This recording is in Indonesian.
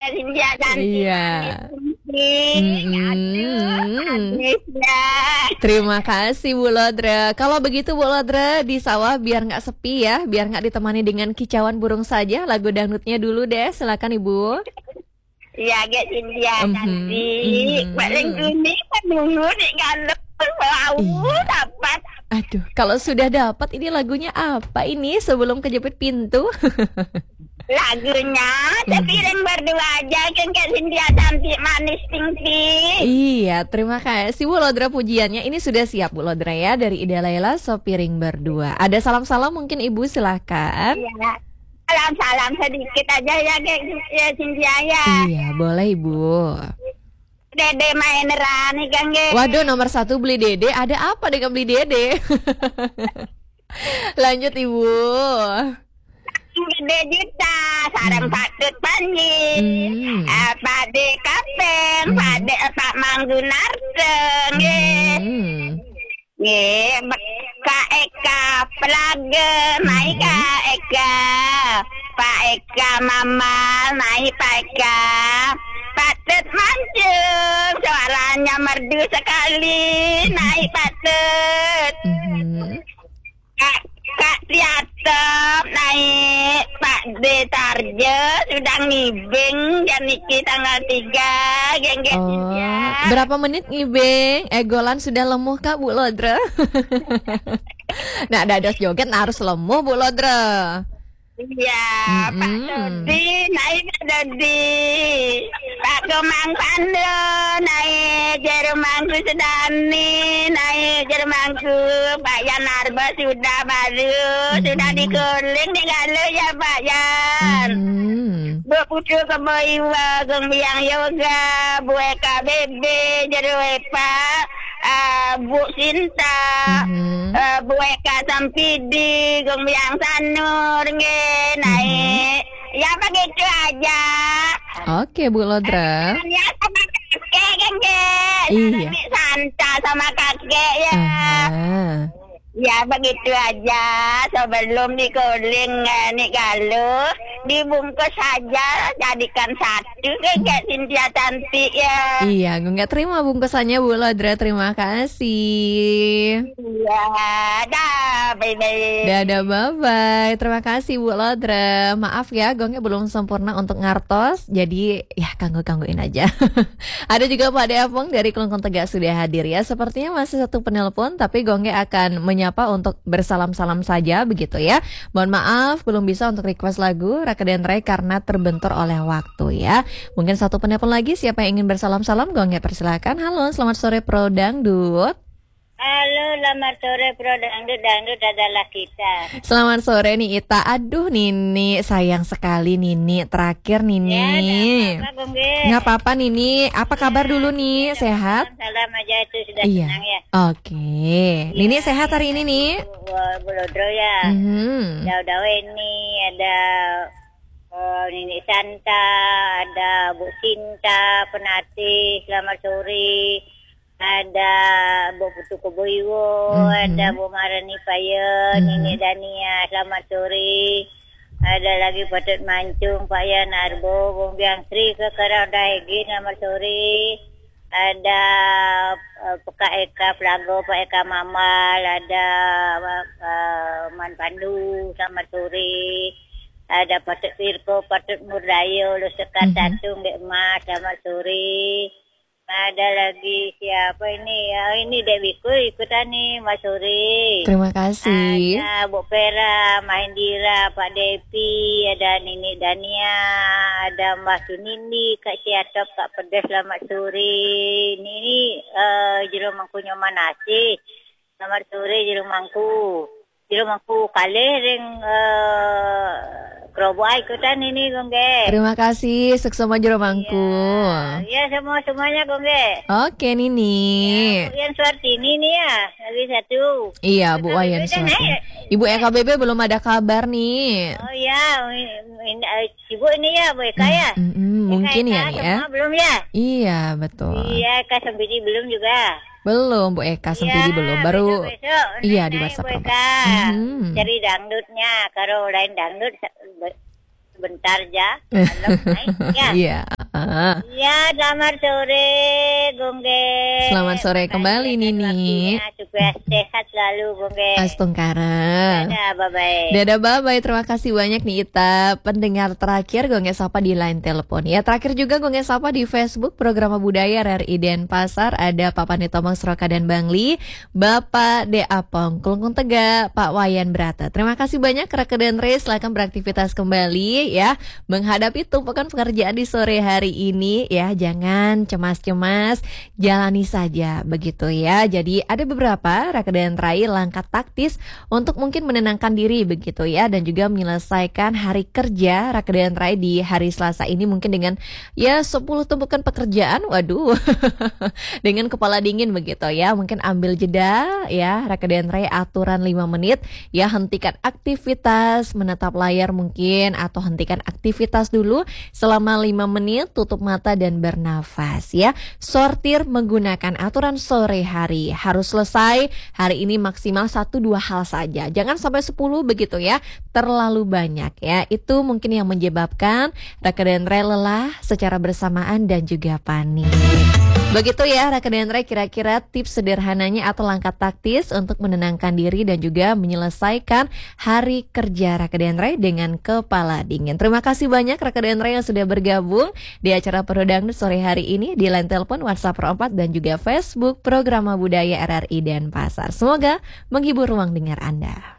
Cynthia cantik. Iya. Manis ya. Terima kasih Bu Lodra. Kalau begitu Bu Lodra di sawah biar nggak sepi ya, biar nggak ditemani dengan kicauan burung saja, lagu dangdutnya dulu deh. Silakan Ibu. Iya, Cynthia cantik. Paling kuning menunggu di galep bau dapat. Aduh, kalau sudah dapat ini lagunya apa ini sebelum kejepit pintu? Lagunya sepiring berdua aja kan Cynthia cantik manis tinggi. Iya, terima kasih Bu Lodra pujiannya. Ini sudah siap Bu Lodra ya dari Ida Laila Sopiring Berdua. Ada salam-salam mungkin Ibu silakan. Iya. Salam-salam sedikit aja ya Cynthia ya. Iya, boleh Ibu. Dede maineran nih kan ge. Waduh, nomor 1 beli Dede. Ada apa dengan beli Dede? Lanjut Ibu. Gede juta sarang patut panji. Pak de kapeng, Pak Manggunarteng ge. Nge, Kak Eka Pelaga, naik Kak Eka, Pak Eka Mama, naik Pak Eka, Patut mancung, suaranya merdu sekali, naik Patut. Kak Tiatop, naik Pak D Tarjo, sudah ngibing, dan niki tanggal 3, geng-geng ya. Berapa menit ngibing? Golan sudah lemuh Kak Bu Lodra? Nah, dados joget harus lemuh Bu Lodra. Iya, Pak Dodi, naik Pak Dodi, Pak Gomang Pando, naik Jerumangku Sedani, naik Jerumangku, Pak Yanarba sudah baru, sudah dikuling di Galuh ya Pak Yan. Bu Putu Keboiwa, Gong Biang Yoga, Bu Eka Bebe, Jeruepa, Bu Sinta, Bu Eka Sampidi, Gong Biang Sanur, naik. Ya begitu aja. Oke Bu Lodra. Ya sama kakek kan Iya. Santa sama kakek ya. Ya begitu aja. Sebelum dikuling nih Galuh, dibungkus saja, jadikan satu kayak Cynthia cantik ya. Iya, gue nggak terima bungkusannya Bu Lodra. Terima kasih. Iya, dah, bye-bye. Dadah, bye-bye. Terima kasih Bu Lodra. Maaf ya, gongnya belum sempurna untuk ngartos. Jadi ya gangguin aja. Ada juga Pak Deapong dari Kelungkung Tegak sudah hadir ya. Sepertinya masih satu penelpon, tapi gongnya akan menyapa untuk bersalam-salam saja begitu ya. Mohon maaf belum bisa untuk request lagu Raka dan Ray karena terbentur oleh waktu ya. Mungkin satu penelpon lagi, siapa yang ingin bersalam-salam gongnya persilakan. Halo, selamat sore Pro Dangdut. Halo, selamat sore Pro Dangdut adalah kita. Selamat sore nih Ita. Aduh Nini, sayang sekali Nini. Terakhir Nini. Ya, nggak apa-apa Nini. Apa kabar dulu nih? Sehat? Salam aja itu sudah Iya. senang ya. Oke. Nini sehat hari ini nih? Bu Lodro ya. Daud ini ada Nini Santa, ada Bu Sinta, Penati, selamat sore. Ada Bu Putu Keboiwo, ada Bu Marani Payen, Nini Dania, selamat sore. Ada lagi Patut Mancung, Pak Yan Arbo, Bung Biang Sri, Kekarau Dahegi, selamat sore. Ada Pak Eka Plago, Pak Eka Mamal, ada Man Pandu, selamat sore. Ada Patut Firko, Patut Murdayo, Lusekat Tatung, Dek Mas, selamat sore. Ada lagi siapa ini? Ini Dewiku ikutan nih, Mas Suri. Terima kasih. Ada Bu Pera, Mahendira, Pak Depi, ada Nini Dania, ada Mbak Sunindi, Kak Siatop, Kak Pedas, selamat sore. Ini Jero Mangku Nyoman Nasi. Selamat sore Jero Mangku. Jero Mangku kalih ring Kroboa ikutan ini Gongge. Terima kasih, seksama Jero Mangku. Ya semuanya Gongge. Oke Nini. Ya, yang Suartini nih ya, lagi satu. Iya Bu Wayan Suartini. Ibu EKBB belum ada kabar nih. Oh ya, Ibu ini ya Bu Eka ya. Mungkin ya nih ya. Belum ya? Iya betul. Iya, Eka Sembidi belum juga. Belum Bu Eka Sempidi belum, baru besok, iya di WhatsApp. Cari dangdutnya, kalau lain dangdut sebentar aja. Iya. Ya, selamat sore, Gongge. Selamat sore kembali, Nini. Supaya sehat selalu, Gongge. Astungkara. Dadah, bye-bye. Dadah, bye-bye. Terima kasih banyak nih, Ita. Pendengar terakhir Gongge Sapa di line telepon. Ya, terakhir juga Gongge Sapa di Facebook Program Budaya RRI Denpasar. Ada Pak Panditomong Seroka dan Bangli, Bapak De Apong, Kelungkung Tegak, Pak Wayan Brata. Terima kasih banyak, Raka dan Re. Silakan beraktivitas kembali ya. Menghadapi tumpukan pekerjaan di sore hari ini ya, jangan cemas-cemas, jalani saja begitu ya. Jadi ada beberapa Raka dan Rai langkah taktis untuk mungkin menenangkan diri begitu ya, dan juga menyelesaikan hari kerja Raka dan Rai di hari Selasa ini mungkin dengan ya 10 tumpukan pekerjaan. Waduh. Dengan kepala dingin begitu ya. Mungkin ambil jeda ya Raka dan Rai, aturan 5 menit ya, hentikan aktivitas, menatap layar mungkin, atau hentikan aktivitas dulu selama 5 menit, tutup mata dan bernafas ya. Sortir menggunakan aturan sore hari, harus selesai hari ini maksimal 1-2 hal saja, jangan sampai 10 begitu ya, terlalu banyak ya. Itu mungkin yang menyebabkan Raka dan Rai lelah secara bersamaan dan juga panik. Begitu ya Raka dan Rai, kira-kira tips sederhananya atau langkah taktis untuk menenangkan diri dan juga menyelesaikan hari kerja Raka dan Rai dengan kepala dingin. Terima kasih banyak Raka dan Rai yang sudah bergabung di acara Perodang sore hari ini di line telepon, WhatsApp Pro 4 dan juga Facebook Program Budaya RRI Denpasar. Semoga menghibur ruang dengar Anda.